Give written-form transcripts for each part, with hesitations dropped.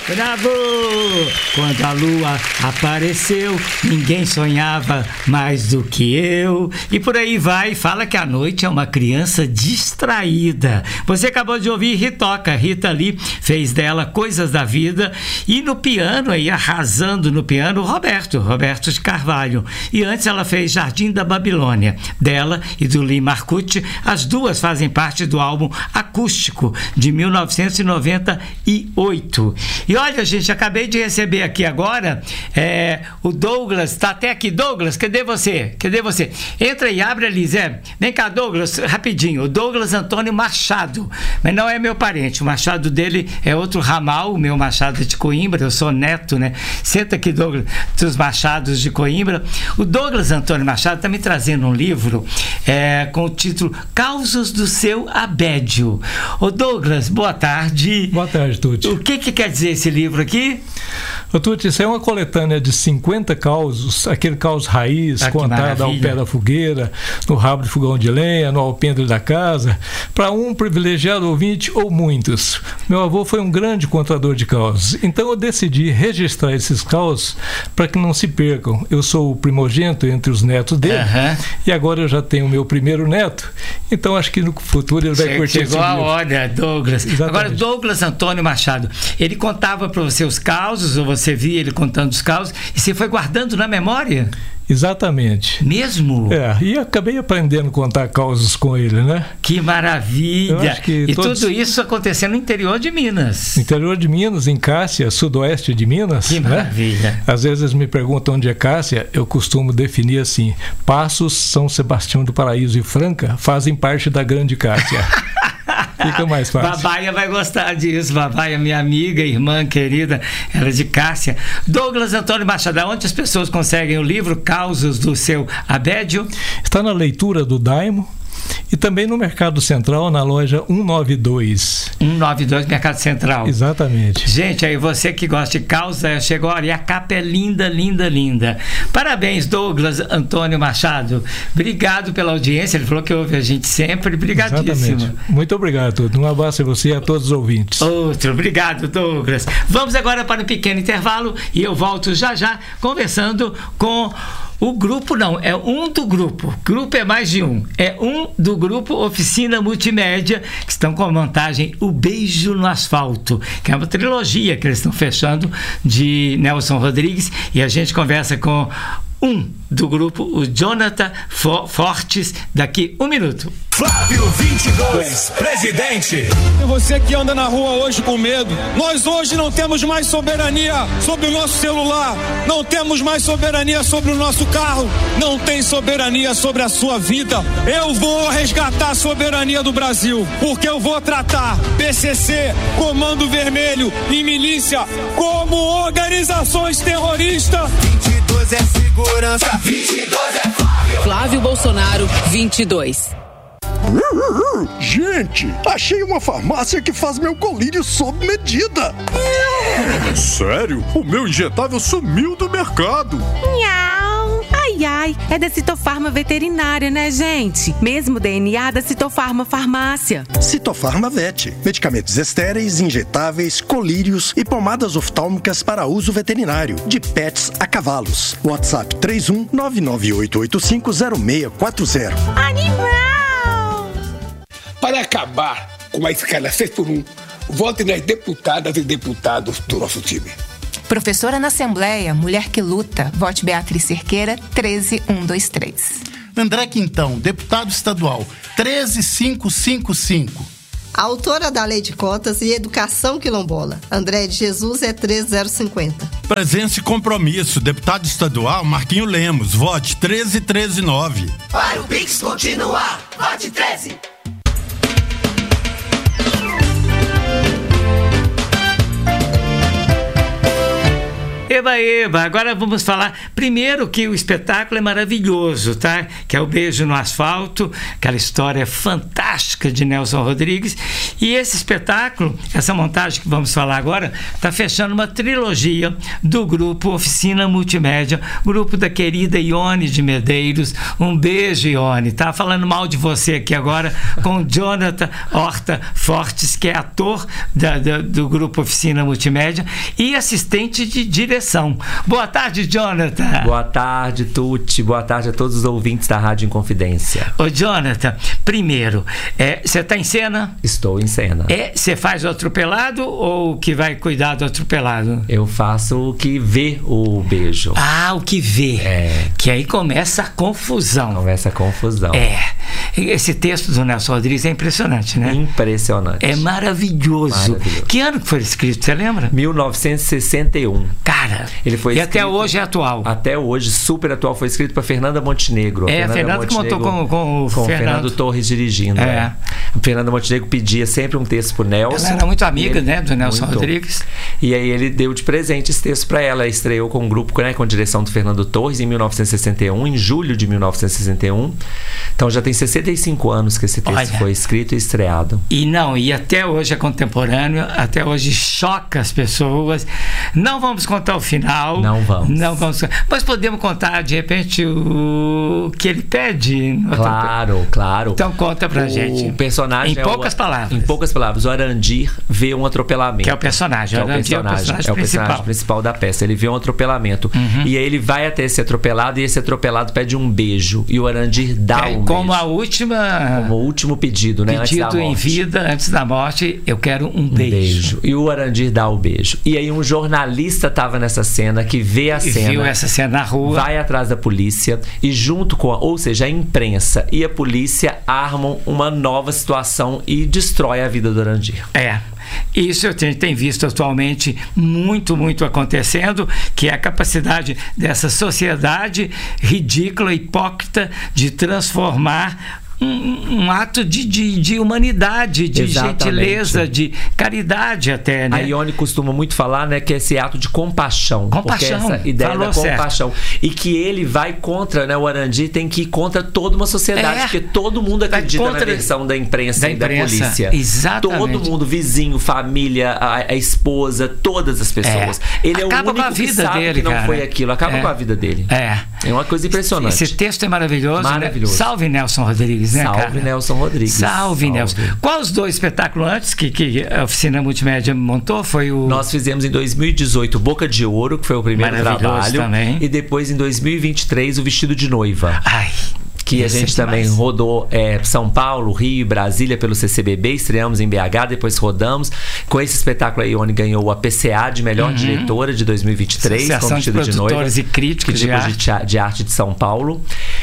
Bravo! Quando a lua apareceu, ninguém sonhava mais do que eu. E por aí vai, fala que a noite é uma criança distraída. Você acabou de ouvir Ritoca. Rita Lee fez dela Coisas da Vida. E no piano, aí arrasando no piano, Roberto de Carvalho. E antes ela fez Jardim da Babilônia. Dela e do Lee Marcucci, as duas fazem parte do álbum Acústico, de 1998. E olha, gente, acabei de receber aqui agora o Douglas, tá até aqui. Douglas, cadê você? Entra e abre ali, Zé. Vem cá, Douglas, rapidinho. O Douglas Antônio Machado, mas não é meu parente. O Machado dele é outro ramal, o meu Machado é de Coimbra, eu sou neto, né? Senta aqui, Douglas, dos Machados de Coimbra. O Douglas Antônio Machado está me trazendo um livro com o título Causos do Seu Abédio. Ô Douglas, boa tarde. Boa tarde, Tuti. O que quer dizer esse livro aqui? Ô Tuti, isso é uma coletânea de 50 causos, aquele caos raiz, contado ao pé da fogueira, no rabo de fogão de lenha, no alpendre da casa, para um privilegiado ouvinte ou muitos. Meu avô foi um grande contador de causos, então eu decidi registrar esses causos para que não se percam. Eu sou o primogênito entre os netos dele, e agora eu já tenho o meu primeiro neto, então acho que no futuro ele vai curtir esse livro. Chegou a hora, Douglas. Exatamente. Agora, Douglas Antônio Machado, ele contava para você os causos, ou você via ele contando os causos, e você foi guardando na memória? Exatamente. Mesmo? E acabei aprendendo a contar causos com ele, né? Que maravilha! E tudo isso acontecendo no interior de Minas. No interior de Minas, em Cássia, sudoeste de Minas. Que maravilha! Né? Às vezes me perguntam onde é Cássia, eu costumo definir assim: Passos, São Sebastião do Paraíso e Franca fazem parte da Grande Cássia. Fica mais fácil. Babaia vai gostar disso. Babaia, minha amiga, irmã querida, ela é de Cássia. Douglas Antônio Machado, onde as pessoas conseguem o livro Causos do Seu Abédio? Está na leitura do Daimo e também no Mercado Central, na loja 192. 192, Mercado Central. Exatamente. Gente, aí você que gosta de causa, chegou a hora. E a capa é linda, linda, linda. Parabéns, Douglas Antônio Machado. Obrigado pela audiência. Ele falou que ouve a gente sempre. Obrigadíssimo. Exatamente. Muito obrigado, Tudo. Um abraço a você e a todos os ouvintes. Outro. Obrigado, Douglas. Vamos agora para um pequeno intervalo e eu volto já conversando com o grupo. Não, é um do grupo. Grupo é mais de um. É um do grupo Oficina Multimédia, que estão com a montagem O Beijo no Asfalto, que é uma trilogia que eles estão fechando, de Nelson Rodrigues, e a gente conversa com um do grupo, o Jonathan Fortes, daqui 1 minuto. Flávio 22, presidente. E você que anda na rua hoje com medo, nós hoje não temos mais soberania sobre o nosso celular, não temos mais soberania sobre o nosso carro, não tem soberania sobre a sua vida. Eu vou resgatar a soberania do Brasil, porque eu vou tratar PCC, Comando Vermelho e milícia como organizações terroristas. 22 é segurança, 22 é Flávio. Flávio Bolsonaro, 22. Gente, achei uma farmácia que faz meu colírio sob medida. Sério? O meu injetável sumiu do mercado. Miau. Ai, é da Citofarma Veterinária, né, gente? Mesmo DNA da Citofarma Farmácia. Citofarma Vet. Medicamentos estéreis, injetáveis, colírios e pomadas oftálmicas para uso veterinário. De pets a cavalos. WhatsApp 31-998850640. Animal! Para acabar com a escala 6x1, vote nas deputadas e deputados do nosso time. Professora na Assembleia, mulher que luta. Vote Beatriz Cerqueira, 13123. André Quintão, deputado estadual, 13555. Autora da Lei de Cotas e Educação Quilombola, André de Jesus, é 13050. Presença e compromisso, deputado estadual Marquinho Lemos, vote 13139. Para o Pix continuar, vote 13. Eba, eba. Agora vamos falar primeiro que o espetáculo é maravilhoso, tá? Que é o Beijo no Asfalto, aquela história fantástica de Nelson Rodrigues. E esse espetáculo, essa montagem que vamos falar agora, está fechando uma trilogia do grupo Oficina Multimédia, grupo da querida Ione de Medeiros. Um beijo, Ione. Tá falando mal de você aqui agora com o Jonathan Horta Fortes, que é ator do grupo Oficina Multimédia e assistente de direção. Boa tarde, Jonathan. Boa tarde, Tuti. Boa tarde a todos os ouvintes da Rádio Inconfidência. Ô, Jonathan, primeiro, você está em cena? Estou em cena. Você faz o atropelado ou o que vai cuidar do atropelado? Eu faço o que vê o beijo. Ah, o que vê. Que aí começa a confusão. Começa a confusão. Esse texto do Nelson Rodrigues é impressionante, né? Impressionante. É maravilhoso. Que ano que foi escrito, você lembra? 1961. Cara, ele foi escrito, até hoje é atual. Até hoje, super atual. Foi escrito para Fernanda Montenegro. A Fernanda que montou com o Fernando Torres dirigindo. A Fernanda Montenegro pedia sempre um texto pro Nelson. Ela era muito amiga, né, do Nelson Rodrigues. E aí ele deu de presente esse texto para ela. Estreou com um grupo, né, com direção do Fernando Torres em 1961, em julho de 1961. Então já tem 65 anos que esse texto foi escrito e estreado. E até hoje é contemporâneo, até hoje choca as pessoas. Não vamos contar o final. Não vamos. Mas podemos contar, de repente, o que ele pede. Claro. Então conta pra gente. O personagem em poucas palavras. Em poucas palavras, o Arandir vê um atropelamento. Que é o personagem. É o personagem principal da peça. Ele vê um atropelamento. E aí ele vai até esse atropelado e esse atropelado pede um beijo. E o Arandir dá um como beijo. Como o último pedido, né? Pedido em vida, antes da morte, eu quero um beijo. E o Arandir dá o beijo. E aí um jornalista estava nessa cena, que vê a cena. Viu essa cena na rua. Vai atrás da polícia e junto com a imprensa e a polícia armam uma nova situação e destrói a vida do Arandir. Isso a gente tem visto atualmente muito acontecendo, que é a capacidade dessa sociedade ridícula, hipócrita, de transformar um ato de humanidade, de gentileza, de caridade até, né? A Ione costuma muito falar, né, que é esse ato de compaixão. Porque essa ideia da compaixão. E que ele vai contra, né, o Arandir tem que ir contra toda uma sociedade, porque todo mundo acredita na versão da imprensa e da polícia. Exatamente. Todo mundo, vizinho, família, a esposa, todas as pessoas. Ele é o único que sabe que não foi aquilo. Acaba com a vida dele. É uma coisa impressionante. Esse texto é maravilhoso. Né? Salve Nelson Rodrigues. Salve Nelson Rodrigues. Salve Nelson. Qual os dois espetáculos antes que a Oficina Multimédia montou? Nós fizemos em 2018 Boca de Ouro, que foi o primeiro trabalho. Também. E depois em 2023 O Vestido de Noiva. Que a gente também rodou São Paulo, Rio, Brasília pelo CCBB, estreamos em BH, depois rodamos. Com esse espetáculo a Ione ganhou a PCA de melhor diretora de 2023, Associação com Vestido de Noiva e críticos de arte de São Paulo.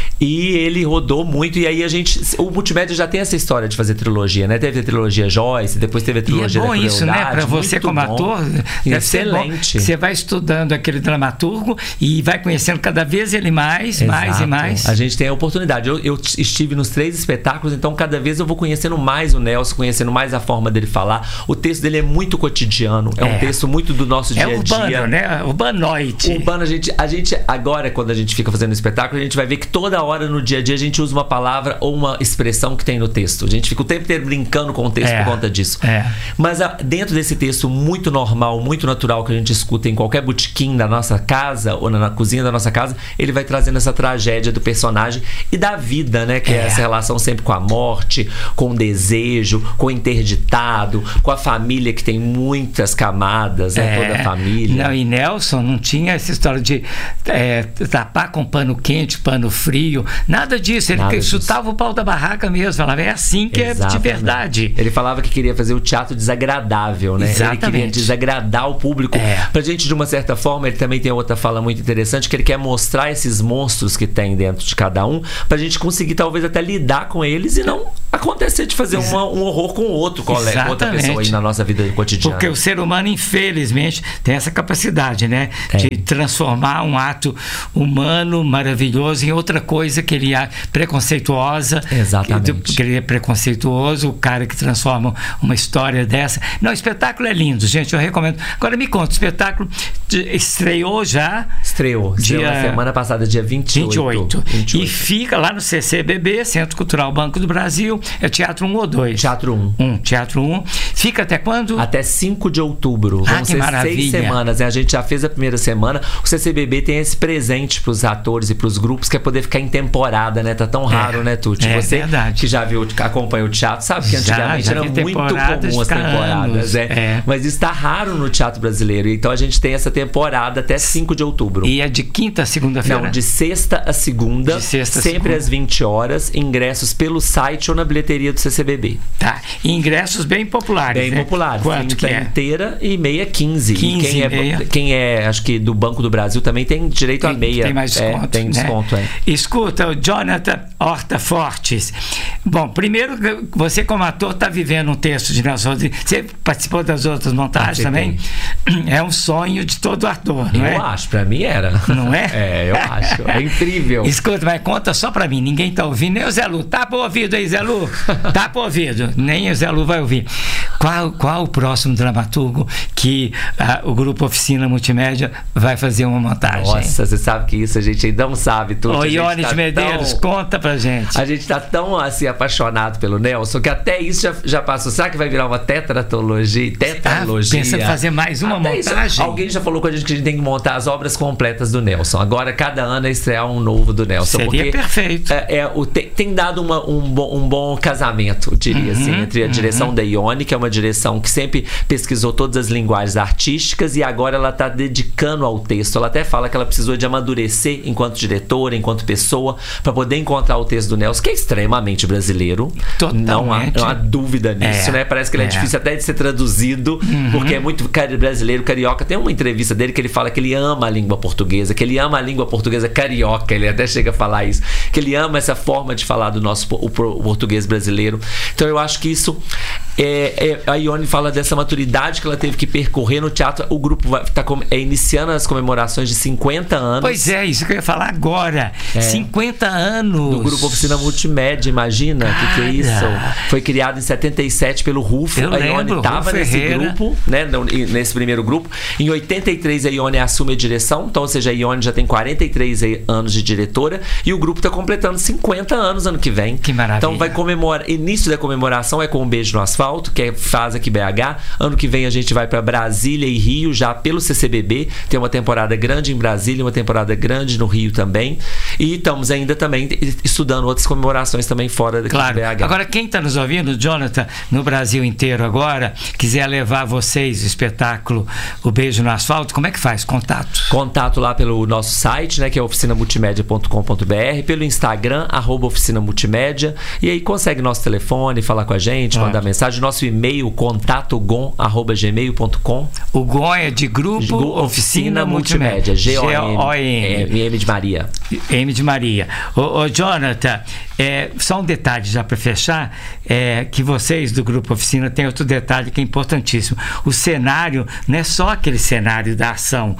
E ele rodou muito, e aí o Multimédia já tem essa história de fazer trilogia, né? Teve a trilogia Joyce, depois teve a trilogia da Crueldade. Isso, né? Pra você como ator, excelente. Você vai estudando aquele dramaturgo e vai conhecendo cada vez ele mais e mais. A gente tem a oportunidade. Eu estive nos 3 espetáculos, então cada vez eu vou conhecendo mais o Nelson, conhecendo mais a forma dele falar. O texto dele é muito cotidiano, um texto muito do nosso dia a dia. Urbano, né? Urbanoite. Urbano, a gente agora, quando a gente fica fazendo espetáculo, a gente vai ver que toda hora no dia a dia a gente usa uma palavra ou uma expressão que tem no texto. A gente fica o tempo inteiro brincando com o texto por conta disso. Mas dentro desse texto muito normal, muito natural, que a gente escuta em qualquer botequim da nossa casa ou na cozinha da nossa casa, ele vai trazendo essa tragédia do personagem e da vida, né? Que é essa relação sempre com a morte, com o desejo, com o interditado, com a família que tem muitas camadas, né? Toda a família. Não, e Nelson não tinha essa história de tapar com pano quente, pano frio, nada disso. Ele chutava o pau da barraca mesmo, falava, é assim que é de verdade. Ele falava que queria fazer o teatro desagradável, né? Exatamente. Ele queria desagradar o público. Pra gente, de uma certa forma, ele também tem outra fala muito interessante, que ele quer mostrar esses monstros que tem dentro de cada um, pra gente conseguir talvez até lidar com eles e não acontecer de fazer um horror com outro colega, com outra pessoa aí na nossa vida cotidiana. Porque o ser humano, infelizmente, tem essa capacidade, né? De transformar um ato humano maravilhoso em outra coisa que ele é preconceituosa. Exatamente. Que ele é preconceituoso, o cara que transforma uma história dessa. Não, o espetáculo é lindo, gente, eu recomendo. Agora me conta, o espetáculo estreou já? Estreou na semana passada, dia 28. E fica lá no CCBB, Centro Cultural Banco do Brasil. É Teatro 1 ou 2? Teatro 1. Teatro 1. Fica até quando? Até 5 de outubro. Vão ser maravilha. 6 semanas. Né? A gente já fez a primeira semana. O CCBB tem esse presente pros atores e pros grupos, que é poder ficar em temporada, né? Tá tão raro, né, Tuti? Você verdade. Que já acompanhou o teatro, sabe que antigamente era muito comum as temporadas. Mas isso tá raro no teatro brasileiro. Então a gente tem essa temporada até 5 de outubro. E é de quinta a segunda-feira? Não, de sexta a segunda. Sempre às 20 horas. Ingressos pelo site ou na bilheteria do CCBB. Tá. E ingressos bem populares. Bem populares. Quanto que é? Inteira e meia 15. 15 quem é, acho que do Banco do Brasil também tem direito a meia. Tem mais desconto. Tem desconto, Escuta, o Jonathan Horta Fortes. Bom, primeiro, você como ator está vivendo um texto de Nelson Rodrigues. Você participou das outras montagens também? É um sonho de todo ator, não é? Eu acho, pra mim era. Não é? Eu acho. É incrível. Escuta, mas conta só pra mim. Ninguém tá ouvindo. Nem o Zé Lu. Tá pro ouvido aí, Zé Lu? Tá pro ouvido. Nem o Zé Lu vai ouvir. Qual o próximo dramaturgo que o Grupo Oficina Multimédia vai fazer uma montagem? Nossa, você sabe que isso a gente ainda não sabe tudo. Ô, Iones de Medeiros, conta pra gente. A gente tá tão assim apaixonado pelo Nelson que até isso já passou. Será que vai virar uma tetralogia? Pensa em fazer mais uma montagem? Isso, alguém já falou com a gente que a gente tem que montar as obras completas do Nelson. Agora, cada ano é estrear um novo do Nelson. Seria perfeito. Tem dado um bom casamento, eu diria assim, entre a direção da Ione, que é uma direção que sempre pesquisou todas as linguagens artísticas, e agora ela está dedicando ao texto. Ela até fala que ela precisou de amadurecer enquanto diretora, enquanto pessoa, para poder encontrar o texto do Nelson, que é extremamente brasileiro. Totalmente. Não há dúvida nisso, né? Parece que ele é difícil até de ser traduzido, porque é muito brasileiro, carioca. Tem uma entrevista dele que ele fala que ele ama a língua portuguesa, que ele ama a língua portuguesa carioca, ele até chega a falar isso, que ele ama essa forma de falar do nosso o português brasileiro. Então eu acho que isso a Ione fala dessa maturidade que ela teve que percorrer no teatro. O grupo está iniciando as comemorações de 50 anos. Pois é, isso que eu ia falar agora. 50 anos. Do Grupo Oficina Multimédia, imagina o que é isso? Foi criado em 77 pelo Rufo. A Ione estava nesse grupo, né, nesse primeiro grupo. Em 83 a Ione assume a direção, então, ou seja, a Ione já tem 43 anos de diretora e o grupo está completando 50 anos ano que vem. Que maravilha. Então vai comemorar, início da comemoração é com Um Beijo no Asfalto, que faz aqui BH. Ano que vem a gente vai para Brasília e Rio, já pelo CCBB. Tem uma temporada grande em Brasília, uma temporada grande no Rio também. E estamos ainda também estudando outras comemorações também fora daqui de BH. Agora, quem está nos ouvindo, Jonathan, no Brasil inteiro agora, quiser levar vocês o espetáculo O Beijo no Asfalto, como é que faz? Contato lá pelo nosso site, né, que é oficinamultimedia.com.br, pelo Instagram, @oficinamultimédia, e aí consegue nosso telefone, falar com a gente, mandar mensagem, nosso e-mail, contatogon@gmail.com. O GON é de Grupo Oficina Multimédia, G-O-M, M de Maria. M de Maria. Ô Jonathan, só um detalhe já para fechar, que vocês do Grupo Oficina têm outro detalhe que é importantíssimo. O cenário não é só aquele cenário da ação,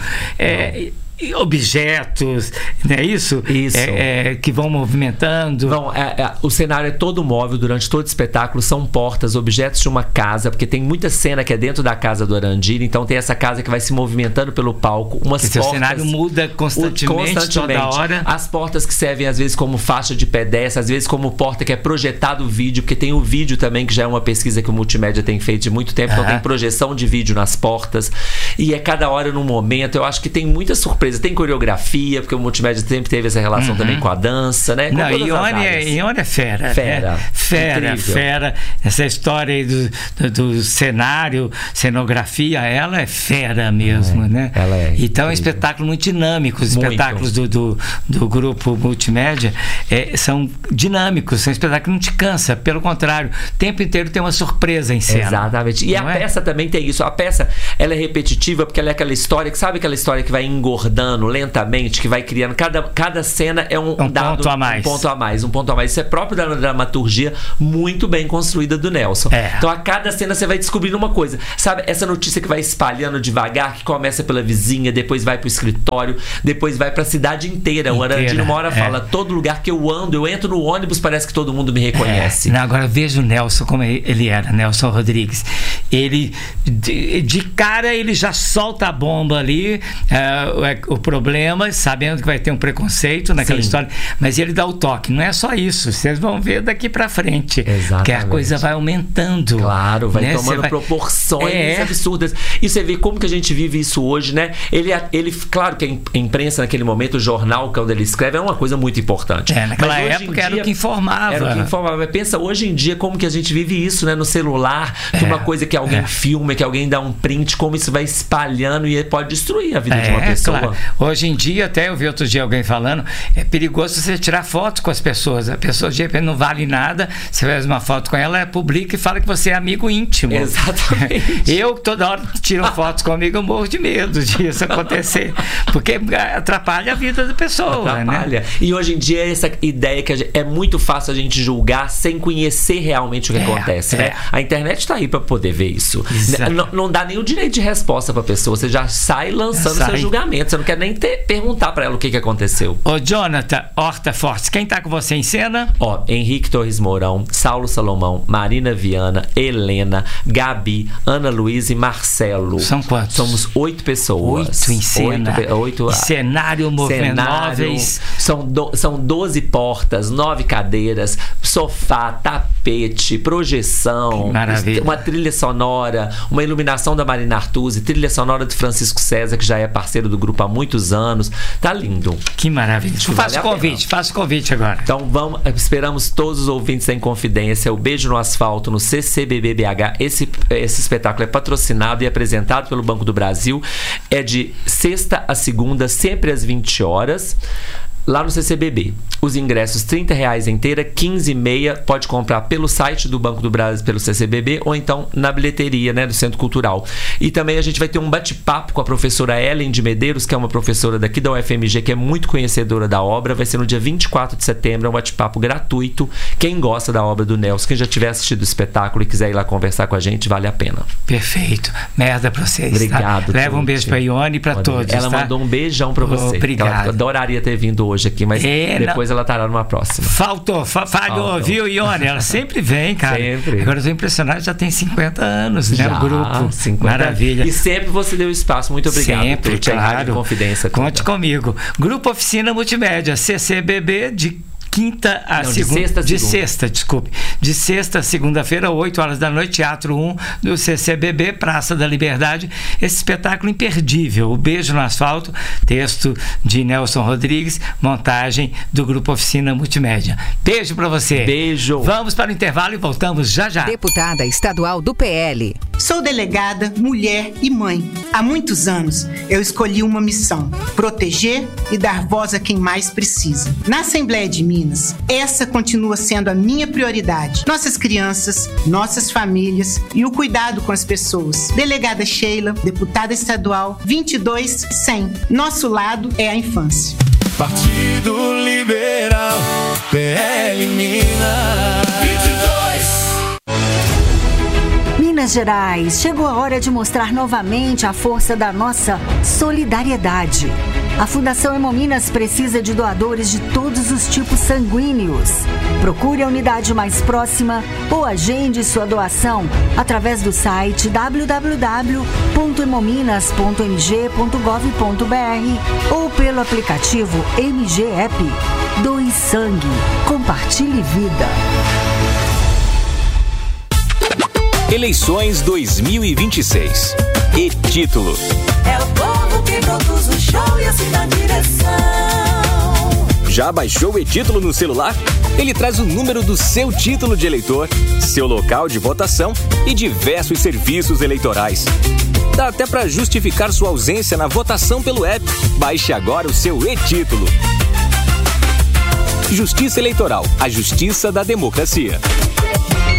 objetos, não é isso? Isso. Que vão movimentando. Bom, o cenário é todo móvel durante todo o espetáculo, são portas, objetos de uma casa, porque tem muita cena que é dentro da casa do Arandilli, então tem essa casa que vai se movimentando pelo palco, umas portas... O cenário muda constantemente, toda hora. As portas que servem às vezes como faixa de pedestre, às vezes como porta que é projetado o vídeo, porque tem o vídeo também, que já é uma pesquisa que o Multimédia tem feito de muito tempo, então tem projeção de vídeo nas portas, e cada hora num momento. Eu acho que tem muita surpresa. Tem coreografia, porque o Multimédia sempre teve essa relação também com a dança, né? Não, Ione é fera. Fera. Essa história aí do cenário, cenografia, ela é fera mesmo, né? Ela é. Então é um espetáculo muito dinâmico. Os espetáculos do Grupo Multimédia são dinâmicos, são espetáculos que não te cansa, pelo contrário, o tempo inteiro tem uma surpresa em cena. Exatamente. E a peça também tem isso. A peça, ela é repetitiva porque ela é aquela história, sabe aquela história que vai engordando andando lentamente, que vai criando. Cada cena é um dado, ponto a mais. Um ponto a mais. Isso é próprio da dramaturgia muito bem construída do Nelson. Então, a cada cena você vai descobrindo uma coisa. Sabe, essa notícia que vai espalhando devagar, que começa pela vizinha, depois vai pro escritório, depois vai pra cidade inteira. O Arandino uma hora fala, todo lugar que eu ando, eu entro no ônibus, parece que todo mundo me reconhece. Agora veja o Nelson como ele era, Nelson Rodrigues. Ele, de cara, ele já solta a bomba ali, o problema, sabendo que vai ter um preconceito naquela história, mas ele dá o toque. Não é só isso, vocês vão ver daqui pra frente. Exatamente. Que a coisa vai aumentando. Claro, vai tomando proporções absurdas. E você vê como que a gente vive isso hoje, né? Ele claro que a imprensa naquele momento, o jornal, quando ele escreve, é uma coisa muito importante. Naquela época era o que informava. Era o que informava. Mas pensa, hoje em dia, como que a gente vive isso, né? No celular, que uma coisa que alguém filma, que alguém dá um print, como isso vai espalhando e pode destruir a vida de uma pessoa. Claro. Hoje em dia, até eu vi outro dia alguém falando, é perigoso você tirar foto com as pessoas. A pessoa de repente não vale nada, você faz uma foto com ela, publica e fala que você é amigo íntimo. Exatamente. Eu, toda hora que tiram fotos comigo, eu morro de medo disso acontecer, porque atrapalha a vida da pessoa. Atrapalha. Né? E hoje em dia, essa ideia que é muito fácil a gente julgar sem conhecer realmente o que acontece, né? A internet tá aí para poder ver isso. Não dá nem o direito de resposta pra pessoa, você já sai lançando seu julgamento, você não quer nem perguntar pra ela o que aconteceu. Ô Jonathan Horta Fortes, quem tá com você em cena? Henrique Torres Mourão, Saulo Salomão, Marina Viana, Helena, Gabi, Ana Luísa e Marcelo. São quantos? Somos 8 pessoas. 8 em cena. 8 cenário, movimento móveis. São 12 portas, 9 cadeiras, sofá, tapete, projeção, uma trilha sonora, uma iluminação da Marina Artuzzi, trilha sonora do Francisco César, que já é parceiro do grupo há muitos anos. Tá lindo. Que maravilha. Faça o convite agora. Então esperamos todos os ouvintes em confidência. O Beijo no Asfalto no CCBB-BH. Esse espetáculo é patrocinado e apresentado pelo Banco do Brasil. É de sexta a segunda, sempre às 20 horas. Lá no CCBB. Os ingressos R$30 inteira, 15,5 pode comprar pelo site do Banco do Brasil, pelo CCBB, ou então na bilheteria, né, do Centro Cultural. E também a gente vai ter um bate-papo com a professora Ellen de Medeiros, que é uma professora daqui da UFMG, que é muito conhecedora da obra. Vai ser no dia 24 de setembro, é um bate-papo gratuito. Quem gosta da obra do Nelson, quem já tiver assistido o espetáculo e quiser ir lá conversar com a gente, vale a pena. Perfeito. Merda pra vocês. Obrigado. Tá? Leva um beijo pra Ione e pra todos. Ela mandou um beijão pra você. Obrigado. Ela adoraria ter vindo hoje aqui, mas depois ela estará numa próxima. Falhou, viu, Ione? Ela sempre vem, cara. Sempre. Agora eu tô impressionado, já tem 50 anos, né? O grupo. 50. Maravilha. E sempre você deu espaço. Muito obrigado. Sempre, claro. Confidência. Conte comigo. Grupo Oficina Multimédia, CCBB, de quinta a segunda. De sexta a segunda-feira, 8 horas da noite, Teatro 1 do CCBB, Praça da Liberdade. Esse espetáculo imperdível. O Beijo no Asfalto, texto de Nelson Rodrigues, montagem do Grupo Oficina Multimédia. Beijo pra você. Beijo. Vamos para o intervalo e voltamos já. Deputada estadual do PL. Sou delegada, mulher e mãe. Há muitos anos eu escolhi uma missão: proteger e dar voz a quem mais precisa. Na Assembleia de Minas, essa continua sendo a minha prioridade. Nossas crianças, nossas famílias e o cuidado com as pessoas. Delegada Sheila, deputada estadual 22100. Nosso lado é a infância. Partido Liberal, PL Minas 22. Minas Gerais, chegou a hora de mostrar novamente a força da nossa solidariedade. A Fundação Hemominas precisa de doadores de todos os tipos sanguíneos. Procure a unidade mais próxima ou agende sua doação através do site www.hemominas.mg.gov.br ou pelo aplicativo MG App. Doe sangue. Compartilhe vida. Eleições 2026. E título: é o povo que produz o show e assim na direção. Já baixou o e-título no celular? Ele traz o número do seu título de eleitor, seu local de votação e diversos serviços eleitorais. Dá até para justificar sua ausência na votação pelo app. Baixe agora o seu e-título. Justiça Eleitoral, a justiça da democracia.